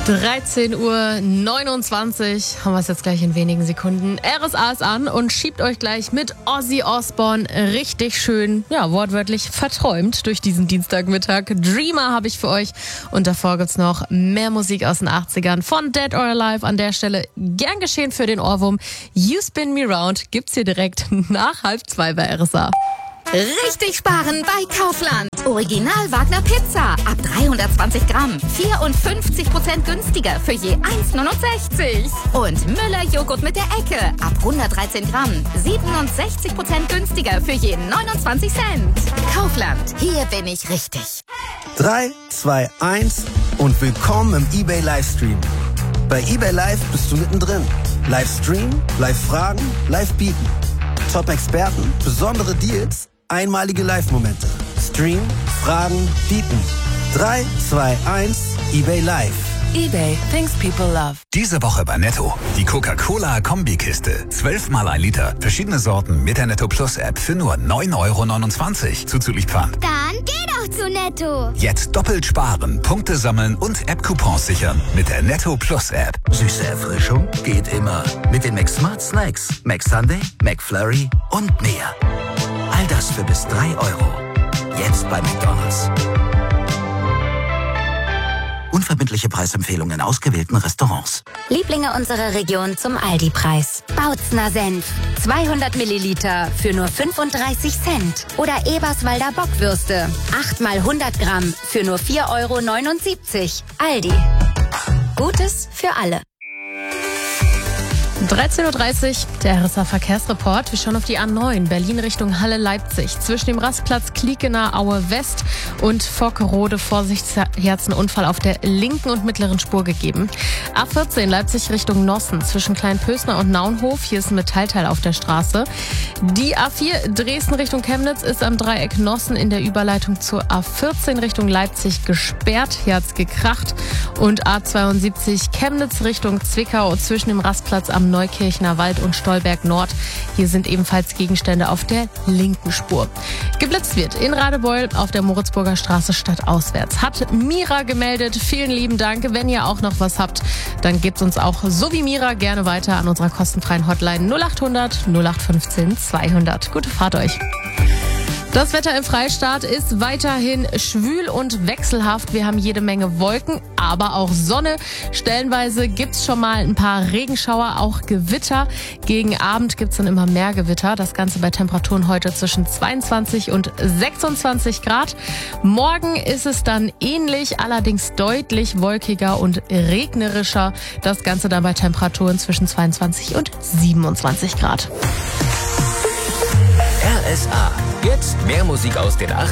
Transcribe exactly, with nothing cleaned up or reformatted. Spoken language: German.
dreizehn Uhr neunundzwanzig haben wir es jetzt gleich in wenigen Sekunden. R S A ist an und schiebt euch gleich mit Ozzy Osbourne richtig schön, ja, wortwörtlich verträumt durch diesen Dienstagmittag. Dreamer habe ich für euch und davor gibt's noch mehr Musik aus den achtzigern von Dead or Alive. An der Stelle gern geschehen für den Ohrwurm. You Spin Me Round gibt's hier direkt nach halb zwei bei R S A. Richtig sparen bei Kaufland. Original Wagner Pizza ab dreihundertzwanzig Gramm. vierundfünfzig Prozent günstiger für je eins Komma neunundsechzig. Und Müller Joghurt mit der Ecke ab hundertdreizehn Gramm. siebenundsechzig Prozent günstiger für je neunundzwanzig Cent. Kaufland, hier bin ich richtig. drei, zwei, eins und willkommen im eBay Livestream. Bei eBay Live bist du mittendrin. Livestream, Live-Fragen, Live-Bieten. Top-Experten, besondere Deals, einmalige Live-Momente. Stream, Fragen, Bieten. drei, zwei, eins, eBay Live. eBay, things people love. Diese Woche bei Netto. Die Coca-Cola-Kombikiste. zwölf mal ein Liter. Verschiedene Sorten mit der Netto Plus App für nur neun Euro neunundzwanzig. Zuzüglich Pfand. Dann geh doch zu Netto. Jetzt doppelt sparen, Punkte sammeln und App-Coupons sichern mit der Netto Plus App. Süße Erfrischung geht immer. Mit den McSmart Snacks. McSunday, McFlurry und mehr. All das für bis drei Euro. Jetzt bei McDonald's. Unverbindliche Preisempfehlungen in ausgewählten Restaurants. Lieblinge unserer Region zum Aldi-Preis. Bautzner Senf. zweihundert Milliliter für nur fünfunddreißig Cent. Oder Eberswalder Bockwürste. acht mal hundert Gramm für nur vier Euro neunundsiebzig. Aldi. Gutes für alle. dreizehn Uhr dreißig, der R S A-Verkehrsreport. Wir schauen auf die A neun, Berlin Richtung Halle-Leipzig. Zwischen dem Rastplatz Kliekener Aue West und Forkerode Vorsichtsherzenunfall auf der linken und mittleren Spur gegeben. A vierzehn, Leipzig Richtung Nossen. Zwischen Kleinpösner und Naunhof. Hier ist ein Metallteil auf der Straße. Die A vier, Dresden Richtung Chemnitz, ist am Dreieck Nossen in der Überleitung zur A vierzehn Richtung Leipzig gesperrt. Hier hat's gekracht. Und A zweiundsiebzig, Chemnitz Richtung Zwickau. Zwischen dem Rastplatz am Neukirchner Wald und Stolberg Nord. Hier sind ebenfalls Gegenstände auf der linken Spur. Geblitzt wird in Radebeul auf der Moritzburger Straße stadtauswärts. Hat Mira gemeldet. Vielen lieben Dank. Wenn ihr auch noch was habt, dann gebt uns auch so wie Mira gerne weiter an unserer kostenfreien Hotline null acht hundert null acht fünfzehn zweihundert. Gute Fahrt euch. Das Wetter im Freistaat ist weiterhin schwül und wechselhaft. Wir haben jede Menge Wolken, aber auch Sonne. Stellenweise gibt's schon mal ein paar Regenschauer, auch Gewitter. Gegen Abend gibt's dann immer mehr Gewitter. Das Ganze bei Temperaturen heute zwischen zweiundzwanzig und sechsundzwanzig Grad. Morgen ist es dann ähnlich, allerdings deutlich wolkiger und regnerischer. Das Ganze dann bei Temperaturen zwischen zweiundzwanzig und siebenundzwanzig Grad. R S A. Jetzt mehr Musik aus den achtzigern.